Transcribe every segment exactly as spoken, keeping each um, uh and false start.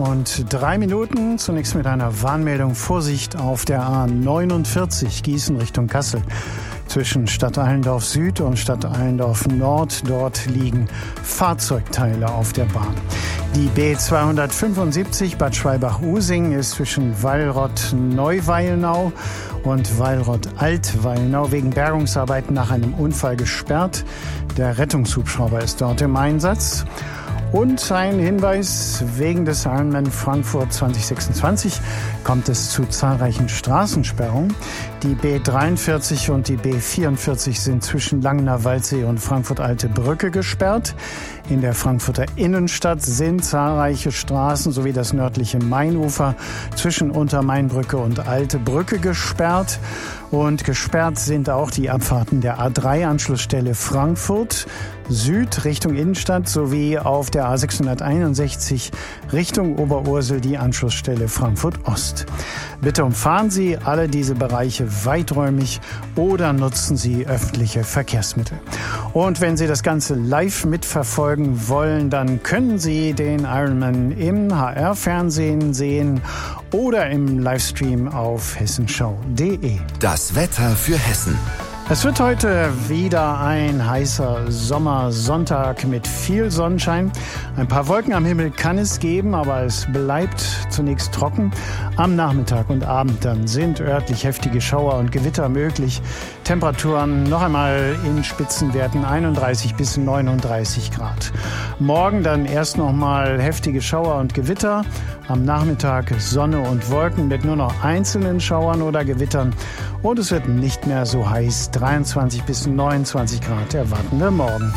und drei Minuten. Zunächst mit einer Warnmeldung. Vorsicht auf der A neunundvierzig Gießen Richtung Kassel. Zwischen Stadt Allendorf Süd und Stadt Allendorf Nord. Dort liegen Fahrzeugteile auf der Bahn. Die B zweihundertfünfundsiebzig Bad Schwalbach-Using ist zwischen Wallrott-Neuweilnau und Wallrott-Altweilnau wegen Bergungsarbeiten nach einem Unfall gesperrt. Der Rettungshubschrauber ist dort im Einsatz. Und ein Hinweis, wegen des Ironman Frankfurt zwanzig sechsundzwanzig kommt es zu zahlreichen Straßensperrungen. Die B dreiundvierzig und die B vierundvierzig sind zwischen Langener Waldsee und Frankfurt-Alte Brücke gesperrt. In der Frankfurter Innenstadt sind zahlreiche Straßen sowie das nördliche Mainufer zwischen Untermainbrücke und Alte Brücke gesperrt. Und gesperrt sind auch die Abfahrten der A drei Anschlussstelle Frankfurt Süd Richtung Innenstadt sowie auf der A sechshunderteinundsechzig Richtung Oberursel die Anschlussstelle Frankfurt Ost. Bitte umfahren Sie alle diese Bereiche weiträumig oder nutzen Sie öffentliche Verkehrsmittel. Und wenn Sie das Ganze live mitverfolgen wollen, dann können Sie den Ironman im H R-Fernsehen sehen oder im Livestream auf hessenschau punkt de. Das Wetter für Hessen. Es wird heute wieder ein heißer Sommersonntag mit viel Sonnenschein. Ein paar Wolken am Himmel kann es geben, aber es bleibt zunächst trocken. Am Nachmittag und Abend dann sind örtlich heftige Schauer und Gewitter möglich. Temperaturen noch einmal in Spitzenwerten einunddreißig bis neununddreißig Grad. Morgen dann erst noch mal heftige Schauer und Gewitter. Am Nachmittag Sonne und Wolken mit nur noch einzelnen Schauern oder Gewittern. Und es wird nicht mehr so heiß. dreiundzwanzig bis neunundzwanzig Grad erwarten wir morgen.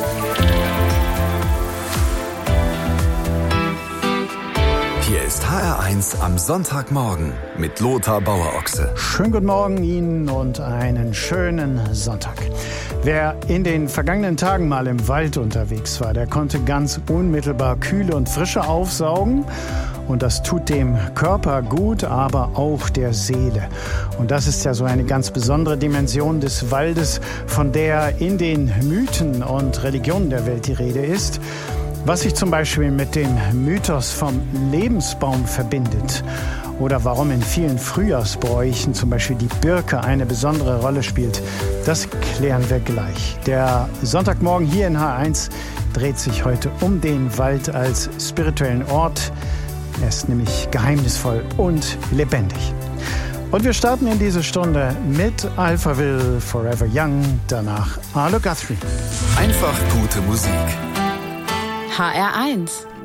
Hier ist H R eins am Sonntagmorgen mit Lothar Bauer-Ochse. Schönen guten Morgen Ihnen und einen schönen Sonntag. Wer in den vergangenen Tagen mal im Wald unterwegs war, der konnte ganz unmittelbar Kühle und Frische aufsaugen. Und das tut dem Körper gut, aber auch der Seele. Und das ist ja so eine ganz besondere Dimension des Waldes, von der in den Mythen und Religionen der Welt die Rede ist. Was sich zum Beispiel mit dem Mythos vom Lebensbaum verbindet. Oder warum in vielen Frühjahrsbräuchen zum Beispiel die Birke eine besondere Rolle spielt, das klären wir gleich. Der Sonntagmorgen hier in H R eins dreht sich heute um den Wald als spirituellen Ort. Er ist nämlich geheimnisvoll und lebendig. Und wir starten in diese Stunde mit Alphaville, Forever Young, danach Arlo Guthrie. Einfach gute Musik. H R eins.